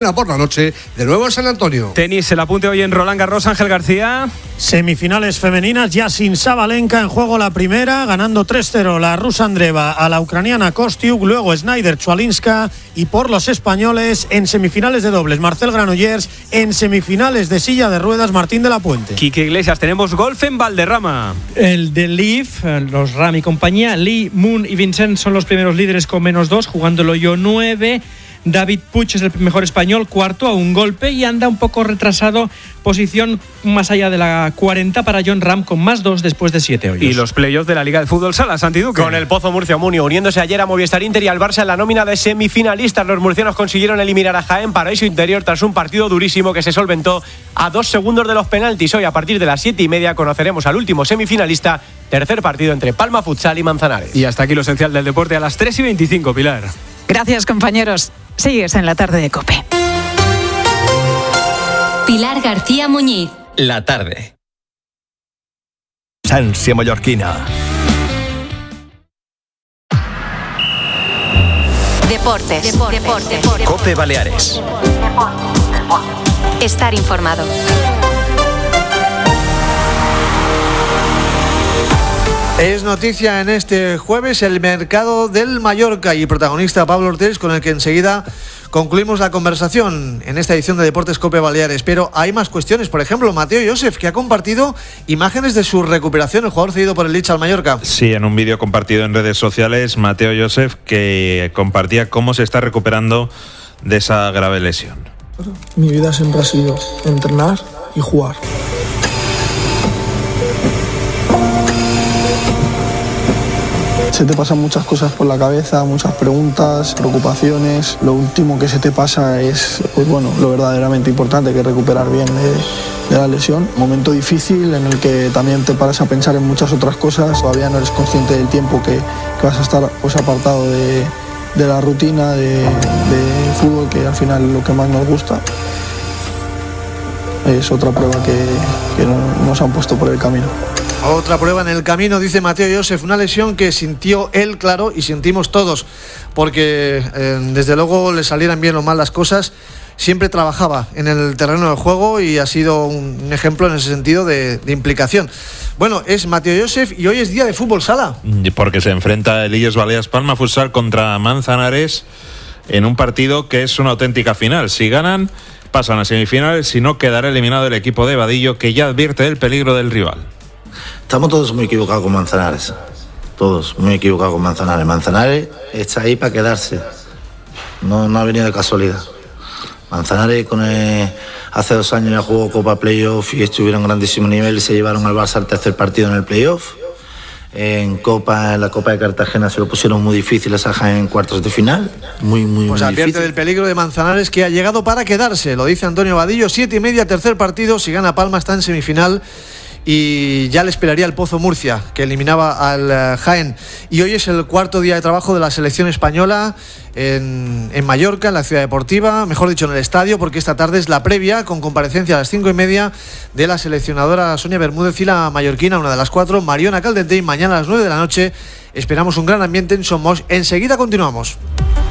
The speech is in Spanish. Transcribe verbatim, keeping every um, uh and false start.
mañana por la noche, de nuevo en San Antonio. Tenis, el apunte hoy en Roland Garros, Ángel García. Semifinales femeninas, ya sin Sabalenka en juego la primera, ganando tres cero la rusa Andreeva a la ucraniana Kostiuk, luego Snyder Chualinska, y por los españoles en semifinales de dobles, Marcel Granollers, en semifinales de silla de ruedas, Martín de la Puente. Quique Iglesias, tenemos golf en Valderrama. El de Leaf, los Ram y compañía, Lee, Moon y Vincent son los primeros líderes con menos dos, jugando el hoyo nueve. David Puig es el mejor español, cuarto a un golpe, y anda un poco retrasado, posición más allá de la cuarenta para John Ram con más dos después de siete hoyos. Y los playoffs de la Liga de Fútbol Sala, Santi Duque. Con el Pozo Murcia Muni uniéndose ayer a Movistar Inter y al Barça en la nómina de semifinalistas. Los murcianos consiguieron eliminar a Jaén Paraíso Interior tras un partido durísimo que se solventó a dos segundos de los penaltis. Hoy a partir de las siete y media conoceremos al último semifinalista, tercer partido entre Palma Futsal y Manzanares. Y hasta aquí lo esencial del deporte a las tres y veinticinco, Pilar. Gracias, compañeros. Sigues en la tarde de COPE. Pilar García Muñiz. La tarde. Sansia Mallorquina. Deportes. Deportes. Deportes. Deportes. COPE Baleares. Estar informado. Es noticia en este jueves el mercado del Mallorca y protagonista Pablo Ortiz, con el que enseguida concluimos la conversación en esta edición de Deportes COPE Baleares. Pero hay más cuestiones. Por ejemplo, Mateo Joseph, que ha compartido imágenes de su recuperación, el jugador cedido por el Elche al Mallorca. Sí, en un vídeo compartido en redes sociales, Mateo Joseph, que compartía cómo se está recuperando de esa grave lesión. Mi vida siempre ha sido entrenar y jugar. Se te pasan muchas cosas por la cabeza, muchas preguntas, preocupaciones. Lo último que se te pasa es, pues bueno, lo verdaderamente importante, que es recuperar bien de, de la lesión. Un momento difícil en el que también te paras a pensar en muchas otras cosas. Todavía no eres consciente del tiempo que, que vas a estar pues apartado de, de la rutina de, de fútbol, que al final es lo que más nos gusta. Es otra prueba que, que nos han puesto por el camino. Otra prueba en el camino, dice Mateo Joseph, una lesión que sintió él, claro, y sentimos todos, porque eh, desde luego le salieran bien o mal las cosas, siempre trabajaba en el terreno de juego y ha sido un, un ejemplo en ese sentido de, de implicación. Bueno, es Mateo Joseph y hoy es día de fútbol sala. Porque se enfrenta el Illes Balears Palma Futsal contra Manzanares en un partido que es una auténtica final. Si ganan, pasan a semifinales, si no, quedará eliminado el equipo de Vadillo, que ya advierte del peligro del rival. Estamos todos muy equivocados con Manzanares, todos muy equivocados con Manzanares. Manzanares está ahí para quedarse, no, no ha venido de casualidad. Manzanares con el, hace dos años ya jugó Copa Playoff y estuvieron a grandísimo nivel y se llevaron al Barça al tercer partido en el Playoff. En Copa, en la Copa de Cartagena se lo pusieron muy difícil a Jaén en cuartos de final, muy muy, pues muy advierte difícil. del peligro de Manzanares, que ha llegado para quedarse, lo dice Antonio Vadillo. Siete y media, tercer partido, si gana Palma está en semifinal. Y ya le esperaría el Pozo Murcia, que eliminaba al uh, Jaén. Y hoy es el cuarto día de trabajo de la selección española en, en Mallorca, en la ciudad deportiva, mejor dicho en el estadio, porque esta tarde es la previa, con comparecencia a las cinco y media de la seleccionadora Sonia Bermúdez y la mallorquina, una de las cuatro, Mariona Caldentey. Mañana a las nueve de la noche esperamos un gran ambiente en Somos. Enseguida continuamos.